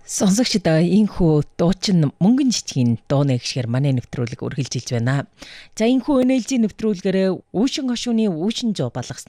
Сонсогчдоо энхүү дуучин мөнгөн жижигэн дууны гişгэр манай нэвтрүүлэг үргэлжилж байна. За энхүү NLG нэвтрүүлгээр үүшин хошууны үүшин жоо болгосон